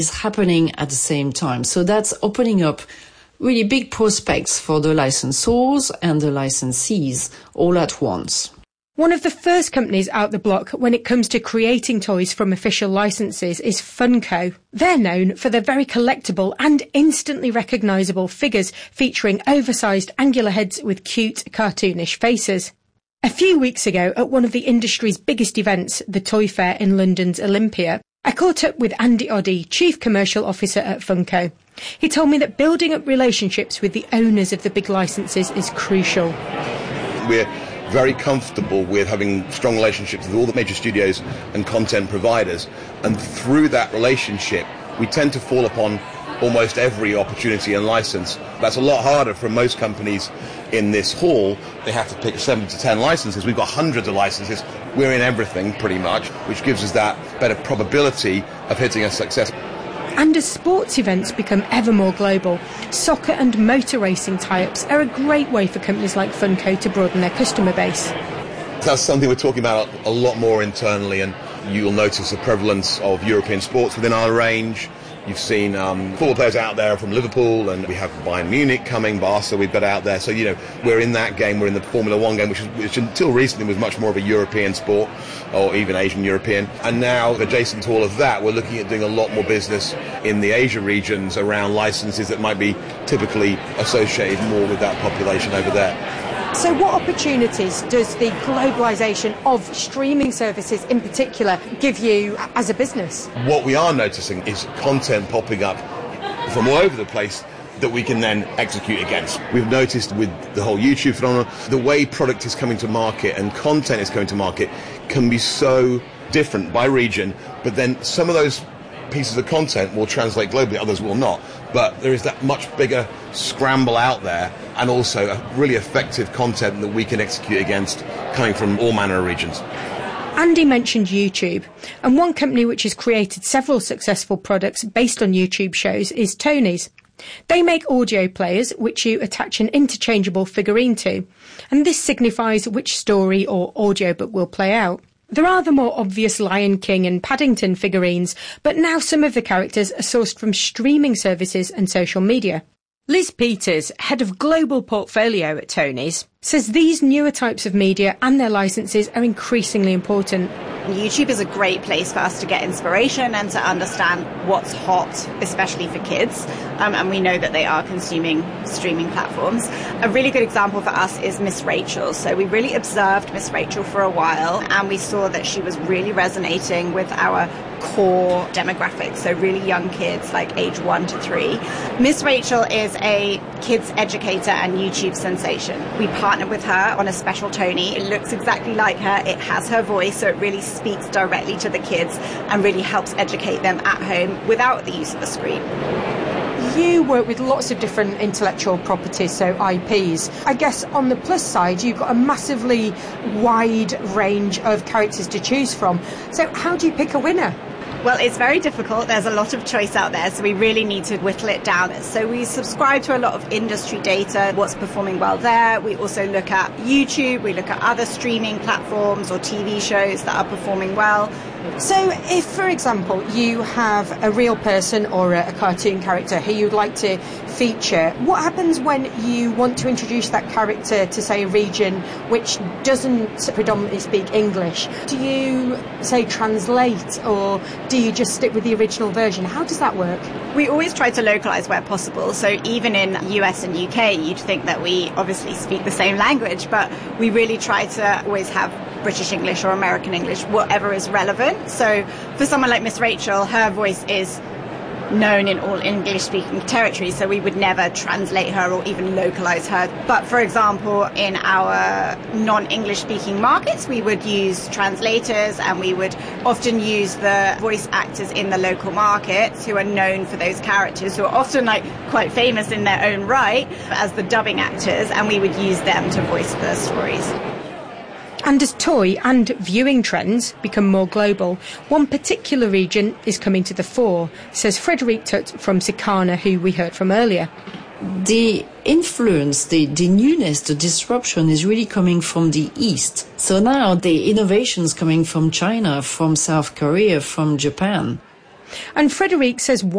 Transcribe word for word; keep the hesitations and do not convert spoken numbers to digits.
is happening at the same time. So that's opening up really big prospects for the licensors and the licensees all at once. One of the first companies out the block when it comes to creating toys from official licenses is Funko. They're known for their very collectible and instantly recognisable figures featuring oversized angular heads with cute, cartoonish faces. A few weeks ago, at one of the industry's biggest events, the Toy Fair in London's Olympia, I caught up with Andy Oddie, Chief Commercial Officer at Funko. He told me that building up relationships with the owners of the big licenses is crucial. We're very comfortable with having strong relationships with all the major studios and content providers, and through that relationship we tend to fall upon almost every opportunity and license. That's a lot harder for most companies in this hall. They have to pick seven to ten licenses. We've got hundreds of licenses. We're in everything pretty much, which gives us that better probability of hitting a success. And as sports events become ever more global, soccer and motor racing tie-ups are a great way for companies like Funko to broaden their customer base. That's something we're talking about a lot more internally, and you'll notice the prevalence of European sports within our range. You've seen um, football players out there from Liverpool, and we have Bayern Munich coming, Barca we've got out there. So, you know, we're in that game, we're in the Formula One game, which, is, which until recently was much more of a European sport, or even Asian European. And now, adjacent to all of that, we're looking at doing a lot more business in the Asia regions around licenses that might be typically associated more with that population over there. So what opportunities does the globalisation of streaming services in particular give you as a business? What we are noticing is content popping up from all over the place that we can then execute against. We've noticed with the whole YouTube phenomenon, the way product is coming to market and content is coming to market can be so different by region, but then some of those pieces of content will translate globally, others will not. But there is that much bigger scramble out there, and also a really effective content that we can execute against coming from all manner of regions. Andy mentioned YouTube, and one company which has created several successful products based on YouTube shows is Tony's. They make audio players which you attach an interchangeable figurine to, and this signifies which story or audiobook will play out. There are the more obvious Lion King and Paddington figurines, but now some of the characters are sourced from streaming services and social media. Liz Peters, head of global portfolio at Tony's, says these newer types of media and their licenses are increasingly important. YouTube is a great place for us to get inspiration and to understand what's hot, especially for kids, um, and we know that they are consuming streaming platforms. A really good example for us is Miss Rachel. So we really observed Miss Rachel for a while, and we saw that she was really resonating with our core demographics, so really young kids like age one to three. Miss Rachel is a kids educator and YouTube sensation. We partnered with her on a special Tony. It looks exactly like her, it has her voice, so it really speaks directly to the kids and really helps educate them at home without the use of a screen. You work with lots of different intellectual properties, so I Ps. I guess on the plus side, you've got a massively wide range of characters to choose from. So how do you pick a winner? Well, it's very difficult. There's a lot of choice out there, so we really need to whittle it down. So we subscribe to a lot of industry data, what's performing well there. We also look at YouTube, we look at other streaming platforms or T V shows that are performing well. So if, for example, you have a real person or a, a cartoon character who you'd like to feature, what happens when you want to introduce that character to, say, a region which doesn't predominantly speak English? Do you, say, translate, or do you just stick with the original version? How does that work? We always try to localise where possible. So even in U S and U K, you'd think that we obviously speak the same language, but we really try to always have British English or American English, whatever is relevant. So for someone like Miss Rachel, her voice is known in all English-speaking territories, so we would never translate her or even localise her. But for example, in our non-English-speaking markets, we would use translators, and we would often use the voice actors in the local markets who are known for those characters, who are often like quite famous in their own right as the dubbing actors, and we would use them to voice the stories. And as toy and viewing trends become more global, one particular region is coming to the fore, says Frederique Tutt from Sikana, who we heard from earlier. The influence, the, the newness, the disruption is really coming from the East. So now the innovations coming from China, from South Korea, from Japan. And Frederique says